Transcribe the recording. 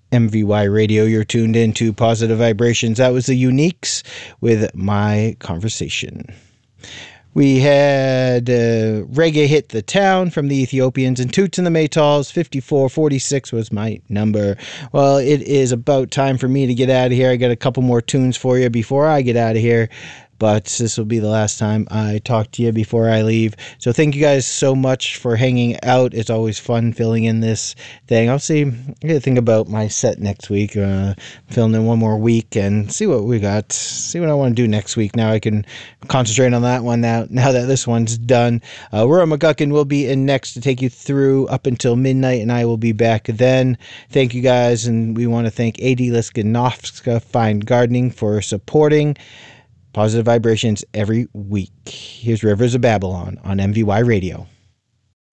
MVY Radio. You're tuned into Positive Vibrations. That was the Uniques with My Conversation. We had Reggae Hit the Town from the Ethiopians and Toots and the Maytals. 5446 was my number. Well, it is about time for me to get out of here. I got a couple more tunes for you before I get out of here, but this will be the last time I talk to you before I leave. So thank you guys so much for hanging out. It's always fun filling in this thing. I gotta think about my set next week, filling in one more week and see what we got, see what I want to do next week. Now I can concentrate on that one now that this one's done. Roy McGuckin will be in next to take you through up until midnight, and I will be back then. Thank you guys, and we want to thank A.D. Liskinovska Fine Gardening for supporting Positive Vibrations every week. Here's Rivers of Babylon on MVY Radio.